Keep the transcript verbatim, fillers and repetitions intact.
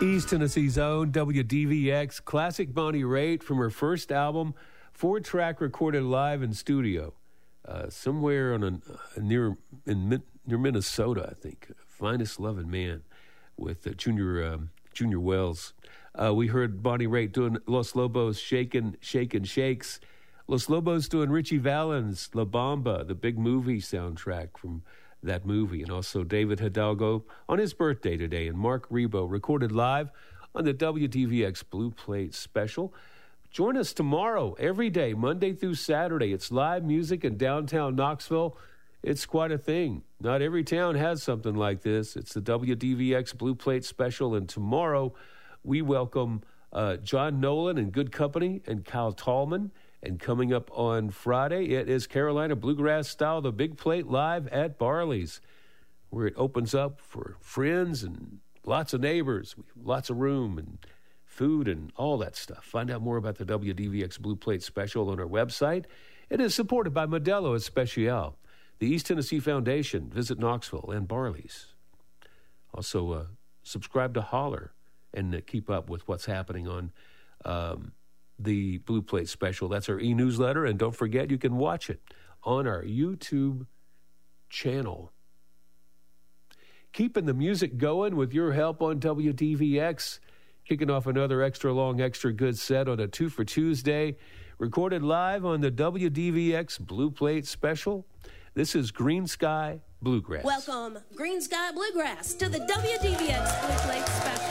East Tennessee's own W D V X classic Bonnie Raitt from her first album, four-track recorded live in studio, uh, somewhere on a, uh, near in near Minnesota, I think. Finest Loving Man with uh, Junior um, Junior Wells. Uh, we heard Bonnie Raitt doing Los Lobos, Shakin' Shakin' Shakes. Los Lobos doing Richie Valens' La Bamba, the big movie soundtrack from that movie, and also David Hidalgo on his birthday today, and Mark Rebo recorded live on the W D V X Blue Plate Special. Join us tomorrow, every day, Monday through Saturday. It's live music in downtown Knoxville. It's quite a thing. Not every town has something like this. It's the W D V X Blue Plate Special, and tomorrow we welcome uh, John Nolan and Good Company and Kyle Tallman. And coming up on Friday, it is Carolina Bluegrass Style, the Big Plate live at Barley's, where it opens up for friends and lots of neighbors, lots of room and food and all that stuff. Find out more about the W D V X Blue Plate Special on our website. It is supported by Modelo Especial, the East Tennessee Foundation. Visit Knoxville and Barley's. Also, uh, subscribe to Holler and uh, keep up with what's happening on um, the Blue Plate Special. That's our e-newsletter, and don't forget you can watch it on our YouTube channel. Keeping the music going with your help on W D V X, kicking off another extra long, extra good set on a Two for Tuesday, recorded live on the W D V X Blue Plate Special. This is Green Sky Bluegrass. Welcome, Green Sky Bluegrass, to the W D V X Blue Plate Special.